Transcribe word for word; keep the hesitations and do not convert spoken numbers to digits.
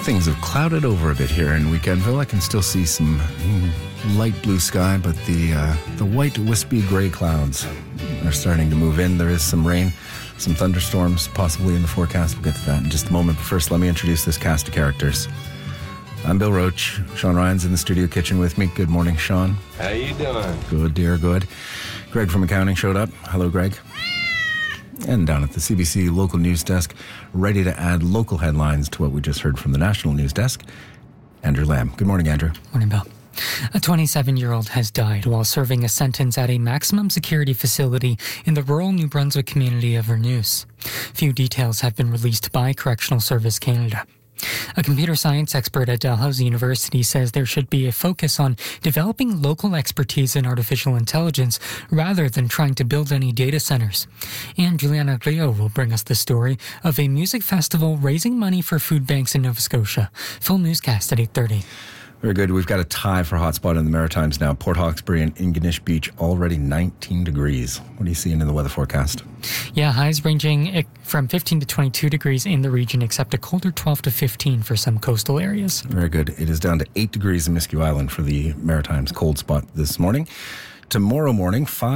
things have clouded over a bit here in Weekendville. I can still see some light blue sky, but the uh, the white wispy gray clouds are starting to move in. There is some rain, some thunderstorms possibly in the forecast. We'll get to that in just a moment. But first, let me introduce this cast of characters. I'm Bill Roach. Sean Ryan's in the studio kitchen with me. Good morning, Sean. How you doing? Good, dear, good. Greg from accounting showed up. Hello, Greg. And down at the C B C local news desk, ready to add local headlines to what we just heard from the national news desk, Andrew Lamb. Good morning, Andrew. Morning, Bill. A twenty-seven-year-old has died while serving a sentence at a maximum security facility in the rural New Brunswick community of Vernoose. Few details have been released by Correctional Service Canada. A computer science expert at Dalhousie University says there should be a focus on developing local expertise in artificial intelligence rather than trying to build any data centers. And Juliana Glio will bring us the story of a music festival raising money for food banks in Nova Scotia. Full newscast at eight thirty. Very good. We've got a tie for hotspot in the Maritimes now. Port Hawkesbury and Ingonish Beach already nineteen degrees. What are you seeing in the weather forecast? Yeah, highs ranging from fifteen to twenty-two degrees in the region, except a colder twelve to fifteen for some coastal areas. Very good. It is down to eight degrees in Miscue Island for the Maritimes cold spot this morning. Tomorrow morning, five